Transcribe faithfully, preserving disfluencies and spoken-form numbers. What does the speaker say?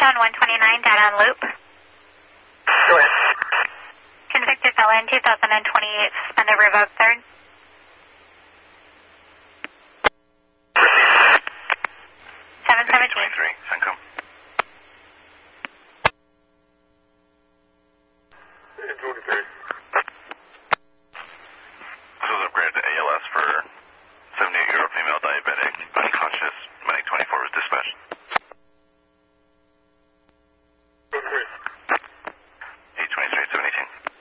Keystone one twenty-nine, data on loop. Go ahead. Convicted felon two thousand twenty-eight, suspended revoke third. seven seventeen. twenty-three, Senko. twenty-three. This was upgraded to A L S for seventy-eight-year-old female diabetic, unconscious,